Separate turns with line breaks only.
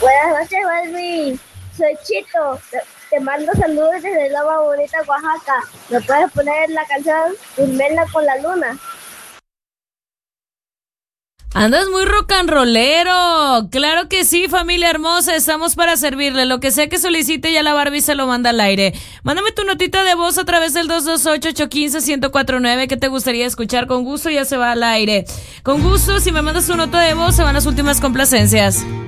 Buenas noches, Barbie. Soy Chito. Te mando saludos desde Loma Bonita, Oaxaca. ¿Me puedes poner la canción Durmiendo con la Luna?
Andas muy rock and rollero. Claro que sí, familia hermosa, estamos para servirle. Lo que sea que solicite, ya la Barbie se lo manda al aire. Mándame tu notita de voz a través del 228-815-1049. ¿Qué te gustaría escuchar? Con gusto ya se va al aire. Con gusto, si me mandas tu nota de voz, se van las últimas complacencias.